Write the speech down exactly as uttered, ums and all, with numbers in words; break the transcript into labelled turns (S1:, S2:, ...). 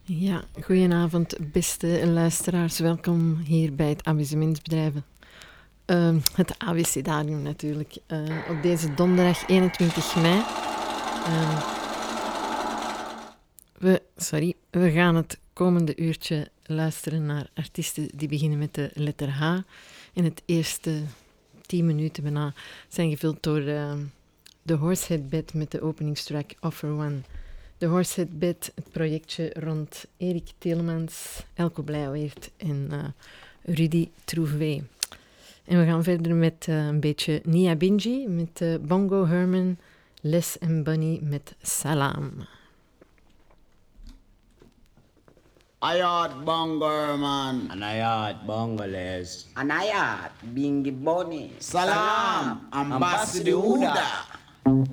S1: Ja, goedenavond beste luisteraars. Welkom hier bij het Amusementsbedrijven. Uh, het A W C-darium natuurlijk. Uh, op deze donderdag eenentwintig mei. Uh, we, sorry, we gaan het komende uurtje luisteren naar artiesten die beginnen met de letter H. In het eerste tien minuten bijna zijn gevuld door uh, de Horsehead Band met de openingstrack Offer One. De Horsehead Band, het projectje rond Erik Telemans, Elko Blijweert en uh, Rudy Trouvé. En we gaan verder met uh, een beetje Nia Binji, met uh, Bongo Herman, Les en Bunny met Salam.
S2: Ayat Bongo Herman.
S3: And Ayat Bongo Les.
S4: And Ayat Bingi Bonny.
S2: Salam, Ambassador Uda.